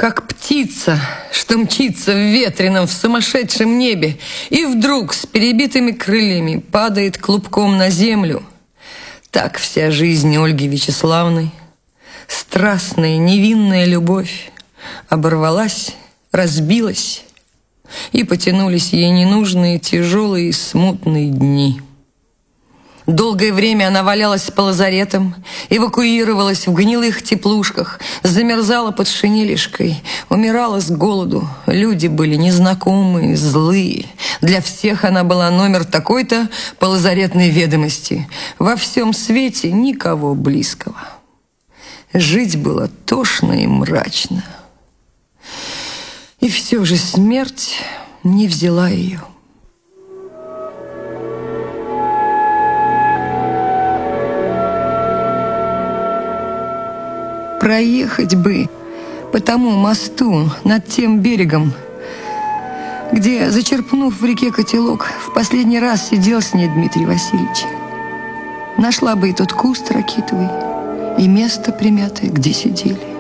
Как птица, что мчится в ветреном, в сумасшедшем небе, и вдруг с перебитыми крыльями падает клубком на землю. Так вся жизнь Ольги Вячеславны, страстная, невинная любовь, оборвалась, разбилась, и потянулись ей ненужные, тяжелые и смутные дни. Долгое время она валялась по лазаретам, эвакуировалась в гнилых теплушках, замерзала под шинелишкой, умирала с голоду. Люди были незнакомые, злые. Для всех она была номер такой-то по лазаретной ведомости. Во всем свете никого близкого. Жить было тошно и мрачно. И все же смерть не взяла ее. Проехать бы по тому мосту над тем берегом, где, зачерпнув в реке котелок, в последний раз сидел с ней Дмитрий Васильевич. Нашла бы и тот куст ракитовый, и место примятое, где сидели.